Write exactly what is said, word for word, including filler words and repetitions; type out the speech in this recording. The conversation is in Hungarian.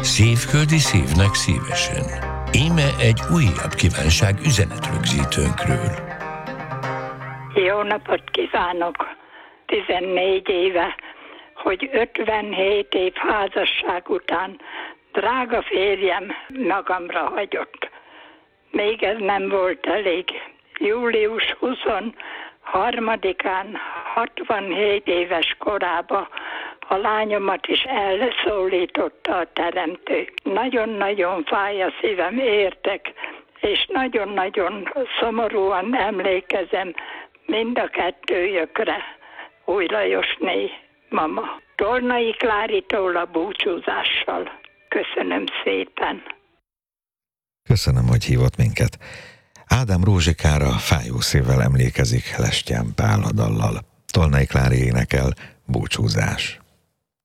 Szívföldi szívnek szívesen. Íme egy újabb kívánság üzenetrögzítőnkről. Jó napot kívánok! tizennégy éve, hogy ötvenhét év házasság után drága férjem magamra hagyott. Még ez nem volt elég. július huszonharmadikán hatvanhét éves korába a lányomat is elszólította a teremtő. Nagyon-nagyon fáj a szívem, értek, és nagyon-nagyon szomorúan emlékezem mind a kettőjökre, Új Lajosné, mama. Tolnai Kláritól a búcsúzással. Köszönöm szépen. Köszönöm, hogy hívott minket. Ádám Rózsikára fájó szívvel emlékezik Lestján Pál a dallal. Tolnai Klári énekel, Búcsúzás.